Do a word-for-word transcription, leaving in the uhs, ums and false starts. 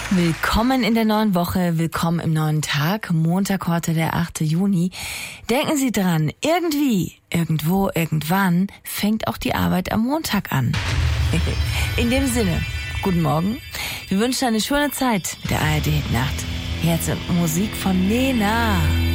Willkommen in der neuen Woche, willkommen im neuen Tag, Montag heute der achte Juni. Denken Sie dran, irgendwie, irgendwo, irgendwann fängt auch die Arbeit am Montag an. In dem Sinne, guten Morgen. Wir wünschen eine schöne Zeit mit der A R D Nacht. Jetzt Musik von Nena.